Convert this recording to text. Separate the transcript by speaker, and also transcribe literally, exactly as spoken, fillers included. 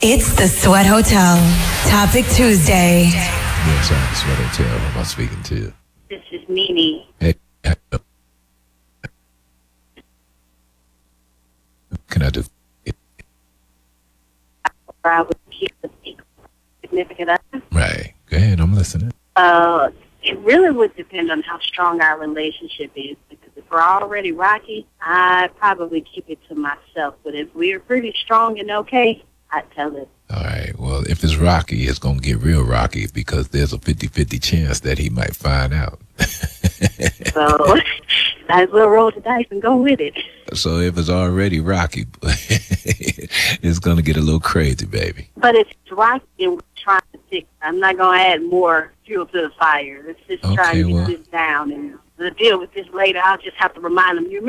Speaker 1: It's the Sweat Hotel. Topic Tuesday.
Speaker 2: Yes, I'm the Sweat Hotel. Who am I speaking to?
Speaker 3: This is Nene.
Speaker 2: Hey, can I do?
Speaker 3: I would keep the significant other.
Speaker 2: Right. Go ahead. I'm listening.
Speaker 3: Uh, it really would depend on how strong our relationship is. Because if we're already rocky, I'd probably keep it to myself. But if we're pretty strong and okay, I'd tell it.
Speaker 2: All right. Well, if it's rocky, it's going to get real rocky because there's a fifty-fifty chance that he might find out.
Speaker 3: So might as well roll the dice and go with it.
Speaker 2: So if it's already rocky, it's going to get a little crazy, baby.
Speaker 3: But if it's rocky and we're trying to fix it, I'm not going to add more fuel to the fire. Let's just try
Speaker 2: Okay,
Speaker 3: and get
Speaker 2: well.
Speaker 3: this down and we'll deal with this later. I'll just have to remind them, you